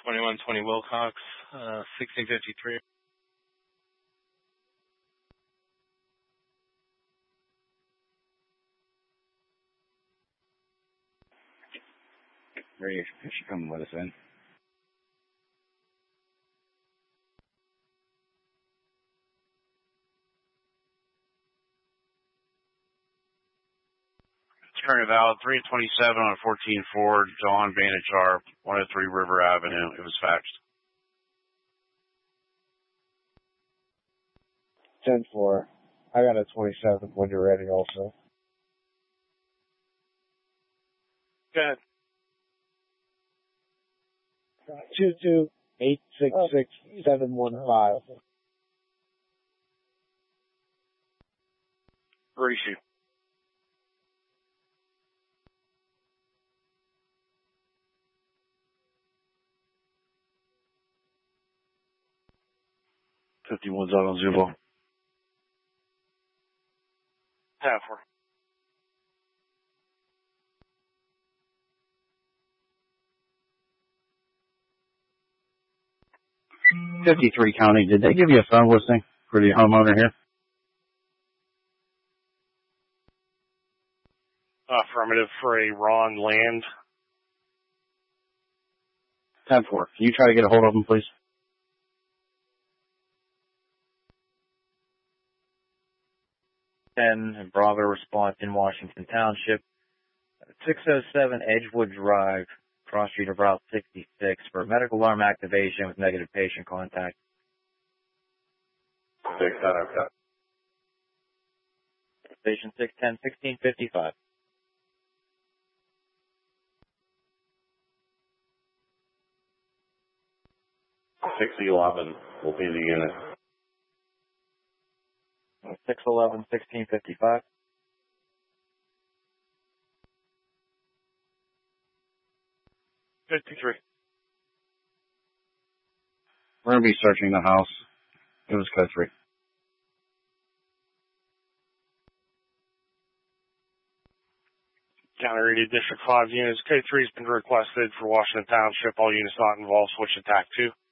2120 Wilcox, 1653. Ready? She come let us in. Turn valid 327 on a 14 Ford, John Vanachar, 103 River Avenue. It was faxed. 10-4. I got a 27 when you're ready also. Go ahead. 22866-715. Reissue. $51 on Zubo. 10-4. $53 County. Did they give you a phone listing for the homeowner here? Affirmative for a Ron Land. 10-4. Can you try to get a hold of him, please? And Bravo response in Washington Township. 607 Edgewood Drive, cross street of Route 66 for medical alarm activation with negative patient contact. Station 610, 1655. 611 will be the unit. 611, 1655. We're going to be searching the house. It was code 3. County Radio District 5 units. K3 has been requested for Washington Township. All units not involved switch to TAC 2.